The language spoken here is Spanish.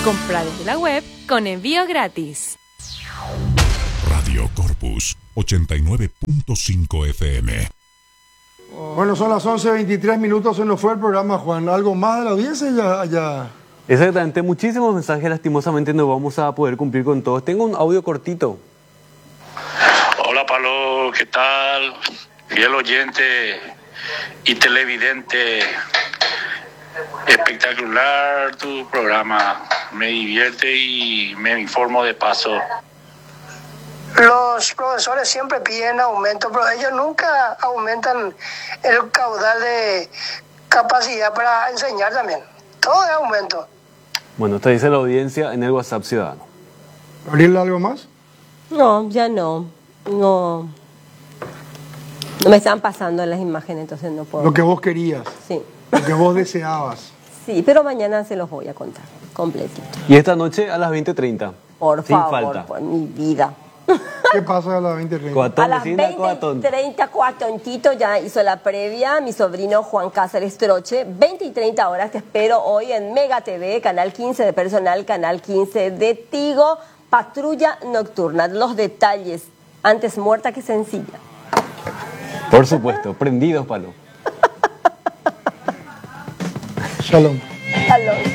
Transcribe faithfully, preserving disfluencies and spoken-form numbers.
Compra desde la web con envío gratis. Radio Corpus ochenta y nueve punto cinco F M. Bueno, son las once veintitrés minutos, se nos fue el programa, Juan. ¿Algo más de la audiencia? Ya, ya. Exactamente, muchísimos mensajes, lastimosamente no vamos a poder cumplir con todos. Tengo un audio cortito. Hola, Palo, ¿qué tal? Fiel oyente y televidente. Espectacular tu programa. Me divierte y me informo de paso. Los profesores siempre piden aumento, pero ellos nunca aumentan el caudal de capacidad para enseñar también. Todo es aumento. Bueno, te dice la audiencia en el WhatsApp Ciudadano. ¿Gabriela, algo más? No, ya no. No. No me están pasando las imágenes, entonces no puedo. Lo que vos querías. Sí. Lo que vos deseabas. Sí, pero mañana se los voy a contar completito. Y esta noche a las veinte treinta. Por sin favor, falta. por mi vida. ¿Qué pasa a las veinte treinta? A las veinte treinta, Cuatontito ya hizo la previa, mi sobrino Juan Cáceres Troche. veinte y treinta horas te espero hoy en Mega T V, Canal quince de Personal, Canal quince de Tigo, Patrulla Nocturna. Los detalles, antes muerta que sencilla. Por supuesto, prendidos, Palo. Shalom. Shalom.